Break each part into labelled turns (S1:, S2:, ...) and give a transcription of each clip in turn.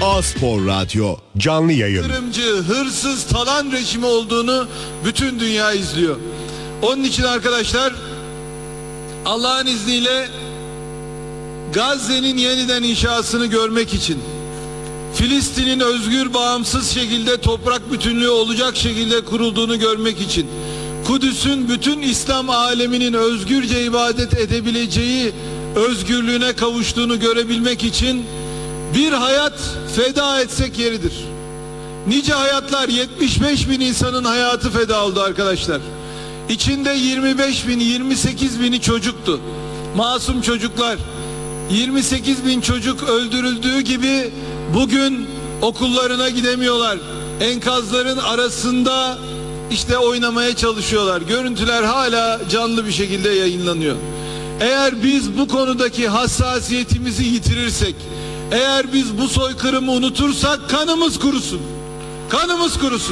S1: A-Spor Radyo canlı yayın.
S2: Kırımcı, hırsız, talan rejimi olduğunu bütün dünya izliyor. Onun için arkadaşlar, Allah'ın izniyle Gazze'nin yeniden inşasını görmek için, Filistin'in özgür, bağımsız şekilde toprak bütünlüğü olacak şekilde kurulduğunu görmek için, Kudüs'ün bütün İslam aleminin özgürce ibadet edebileceği özgürlüğüne kavuştuğunu görebilmek için bir hayat feda etsek yeridir. Nice hayatlar, 75 bin insanın hayatı feda oldu arkadaşlar. İçinde 25 bin, 28 bini çocuktu. Masum çocuklar. 28 bin çocuk öldürüldüğü gibi bugün okullarına gidemiyorlar. Enkazların arasında işte oynamaya çalışıyorlar. Görüntüler hala canlı bir şekilde yayınlanıyor. Eğer biz bu konudaki hassasiyetimizi yitirirsek, eğer biz bu soykırımı unutursak kanımız kurusun. Kanımız kurusun.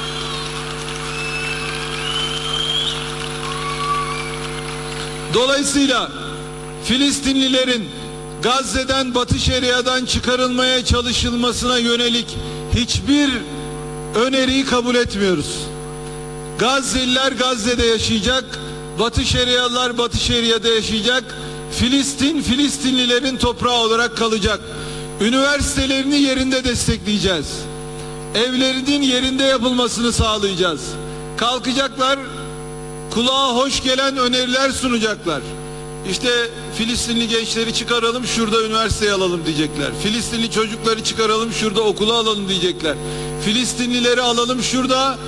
S2: Dolayısıyla Filistinlilerin Gazze'den, Batı Şeria'dan çıkarılmaya çalışılmasına yönelik hiçbir öneriyi kabul etmiyoruz. Gazze'liler Gazze'de yaşayacak, Batı Şerialılar Batı Şeria'da yaşayacak, Filistin, Filistinlilerin toprağı olarak kalacak. Üniversitelerini yerinde destekleyeceğiz. Evlerinin yerinde yapılmasını sağlayacağız. Kalkacaklar, kulağa hoş gelen öneriler sunacaklar. İşte Filistinli gençleri çıkaralım, şurada üniversiteye alalım diyecekler. Filistinli çocukları çıkaralım, şurada okula alalım diyecekler. Filistinlileri alalım, şurada